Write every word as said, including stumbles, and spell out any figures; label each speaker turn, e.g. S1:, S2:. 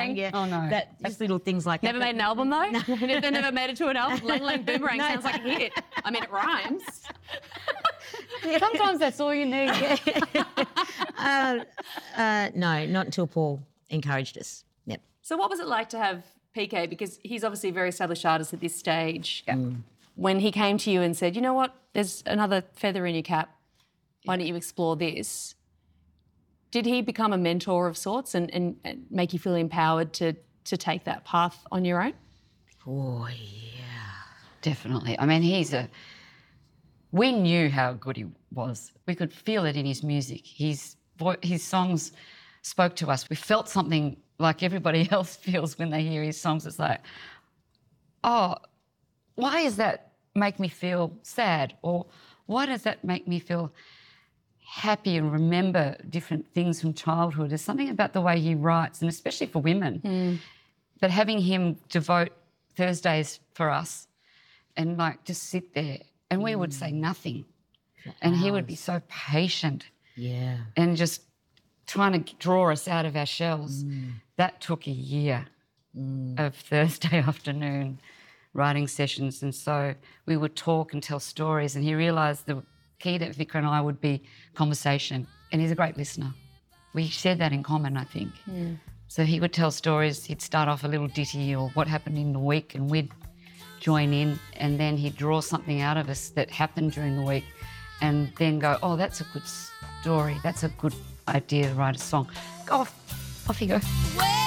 S1: Boomerang.
S2: Yeah.
S3: Oh, no.
S2: That, just little things like
S1: Never
S2: that.
S1: made an album though? Never, never made it to an album? Lang Lang Boomerang
S2: No.
S1: sounds like a hit. I mean, it rhymes.
S3: Sometimes that's all you need.
S2: uh, uh, no, not until Paul encouraged us. Yep.
S1: So what was it like to have P K? Because he's obviously a very established artist at this stage. Mm. When he came to you and said, you know what, there's another feather in your cap, why don't you explore this? Did he become a mentor of sorts and, and, and make you feel empowered to, to take that path on your own?
S2: Oh, yeah.
S3: Definitely. I mean, he's a... We knew how good he was. We could feel it in his music. His, vo- his songs spoke to us. We felt something like everybody else feels when they hear his songs. It's like, oh, why does that make me feel sad? Or why does that make me feel happy and remember different things from childhood? There's something about the way he writes, and especially for women. Mm. But having him devote Thursdays for us and, like, just sit there and we mm. would say nothing. For and hours. He would be so patient.
S2: Yeah.
S3: And just trying to draw us out of our shells. Mm. That took a year mm. of Thursday afternoon writing sessions, and so we would talk and tell stories, and he realised the key to Vikra and I would be conversation, and he's a great listener. We shared that in common, I think. Mm. So he would tell stories, he'd start off a little ditty or what happened in the week, and we'd join in, and then he'd draw something out of us that happened during the week, and then go, oh, that's a good story, that's a good idea to write a song. Go off, off you go.